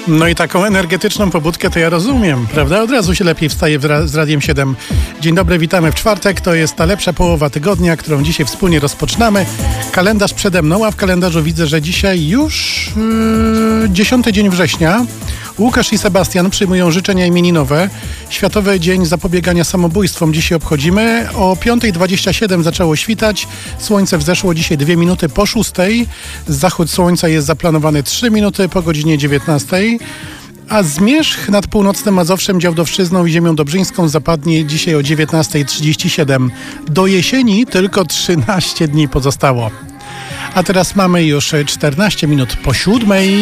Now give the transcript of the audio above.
No i taką energetyczną pobudkę to ja rozumiem, prawda? Od razu się lepiej wstaje z Radiem 7. Dzień dobry, witamy w czwartek. To jest ta lepsza połowa tygodnia, którą dzisiaj wspólnie rozpoczynamy. Kalendarz przede mną, a w kalendarzu widzę, że dzisiaj już 10 dzień września. Łukasz i Sebastian przyjmują życzenia imieninowe. Światowy Dzień Zapobiegania Samobójstwom dzisiaj obchodzimy. O 5:27 zaczęło świtać. Słońce wzeszło dzisiaj 2 minuty po 6:00. Zachód słońca jest zaplanowany 3 minuty po godzinie 19:00. A zmierzch nad północnym Mazowszem, Działdowszczyzną i ziemią dobrzyńską zapadnie dzisiaj o 19:37. Do jesieni tylko 13 dni pozostało. A teraz mamy już 14 minut po 7:00.